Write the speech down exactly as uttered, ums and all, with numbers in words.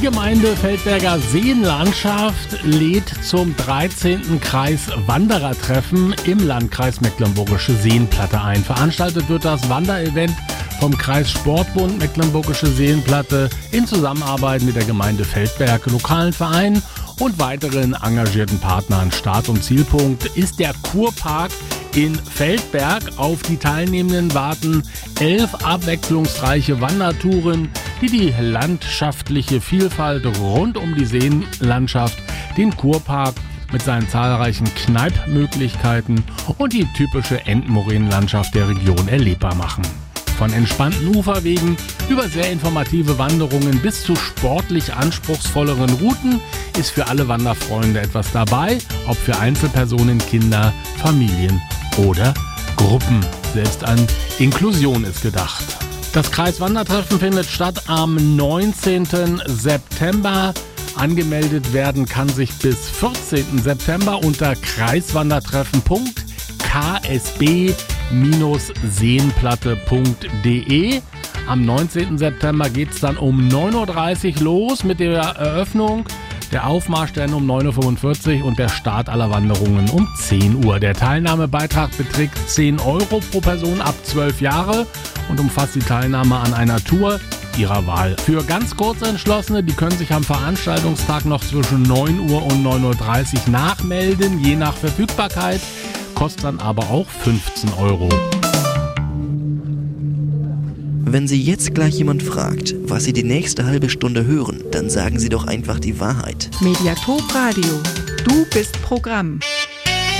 Gemeinde Feldberger Seenlandschaft lädt zum dreizehnten Kreis-Wanderer-Treffen im Landkreis Mecklenburgische Seenplatte ein. Veranstaltet wird das Wanderevent vom Kreissportbund Mecklenburgische Seenplatte in Zusammenarbeit mit der Gemeinde Feldberg, lokalen Vereinen und weiteren engagierten Partnern. Start- und Zielpunkt ist der Kurpark in Feldberg. Auf die Teilnehmenden warten elf abwechslungsreiche Wandertouren, die die landschaftliche Vielfalt rund um die Seenlandschaft, den Kurpark mit seinen zahlreichen Kneippmöglichkeiten und die typische Endmoränenlandschaft der Region erlebbar machen. Von entspannten Uferwegen über sehr informative Wanderungen bis zu sportlich anspruchsvolleren Routen ist für alle Wanderfreunde etwas dabei, ob für Einzelpersonen, Kinder, Familien oder Gruppen. Selbst an Inklusion ist gedacht. Das Kreiswandertreffen findet statt am neunzehnten September. Angemeldet werden kann sich bis vierzehnten September unter kreiswandertreffen punkt k s b seenplatte punkt d e. Am neunzehnten September geht es dann um neun Uhr dreißig los mit der Eröffnung. Der Aufmarsch dann um neun Uhr fünfundvierzig und der Start aller Wanderungen um zehn Uhr. Der Teilnahmebeitrag beträgt zehn Euro pro Person ab zwölf Jahre und umfasst die Teilnahme an einer Tour ihrer Wahl. Für ganz Kurzentschlossene, die können sich am Veranstaltungstag noch zwischen neun Uhr und neun Uhr dreißig nachmelden, je nach Verfügbarkeit, kostet dann aber auch fünfzehn Euro. Wenn Sie jetzt gleich jemand fragt, was Sie die nächste halbe Stunde hören, dann sagen Sie doch einfach die Wahrheit. Mediathek Radio. Du bist Programm.